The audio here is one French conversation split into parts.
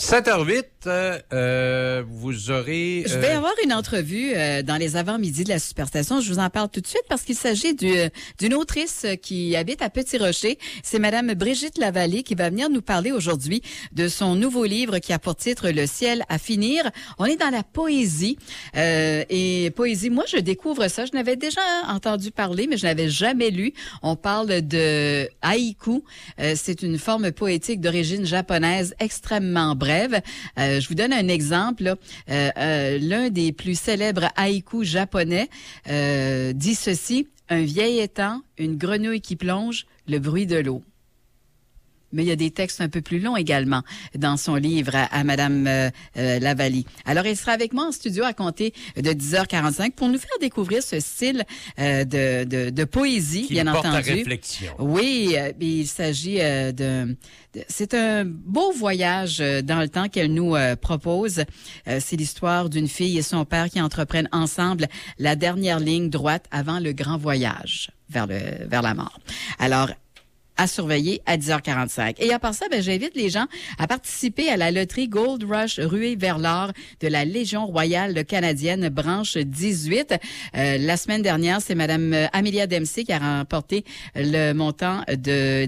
7h08, vous aurez... Je vais avoir une entrevue dans les avant-midi de la Superstation. Je vous en parle tout de suite parce qu'il s'agit d'une autrice qui habite à Petit-Rocher. C'est Madame Brigitte Lavallée qui va venir nous parler aujourd'hui de son nouveau livre qui a pour titre « Le ciel à finir ». On est dans la poésie. Et poésie, moi, je découvre ça. Je n'avais déjà entendu parler, mais je n'avais jamais lu. On parle de haïku. C'est une forme poétique d'origine japonaise extrêmement brève. Je vous donne un exemple. L'un des plus célèbres haïkus japonais dit ceci: un vieil étang, une grenouille qui plonge, le bruit de l'eau. Mais il y a des textes un peu plus longs également dans son livre à Madame Lavallée. Alors, elle sera avec moi en studio à compter de 10h45 pour nous faire découvrir ce style de poésie, qui bien porte entendu. à réflexion. Oui, il s'agit c'est un beau voyage dans le temps qu'elle nous propose. C'est l'histoire d'une fille et son père qui entreprennent ensemble la dernière ligne droite avant le grand voyage vers la mort. Alors, à surveiller à 10h45. Et à part ça, j'invite les gens à participer à la loterie Gold Rush ruée vers l'or de la Légion royale canadienne, branche 18. La semaine dernière, c'est Madame Amelia Dempsey qui a remporté le montant de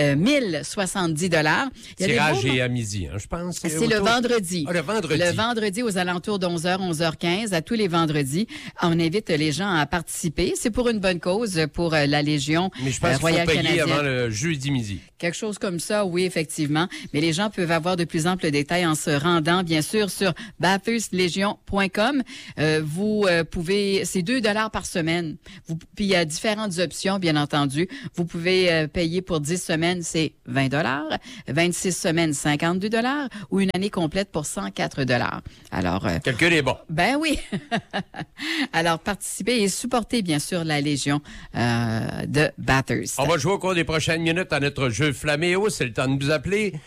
1070 $. Tirage est à midi, je pense. C'est le vendredi. Ah, le vendredi. Le vendredi aux alentours d'11h, 11h15, à tous les vendredis. On invite les gens à participer. C'est pour une bonne cause, pour la Légion Mais je pense royale qu'il faut payer canadienne. avant le jeudi midi. Quelque chose comme ça, oui, effectivement. Mais les gens peuvent avoir de plus amples détails en se rendant, bien sûr, sur bathurstlegion.com. Vous pouvez, c'est 2 $ par semaine. Puis il y a différentes options, bien entendu. Vous pouvez payer pour 10 semaines, c'est 20 $, 26 semaines, 52 $, ou une année complète pour 104 $. Alors, Calcul est bon. ben oui. Alors, participez et supportez, bien sûr, la Légion de Bathurst. On va jouer au cours des prochaines minutes à notre jeu Flaméo. C'est le temps de nous appeler.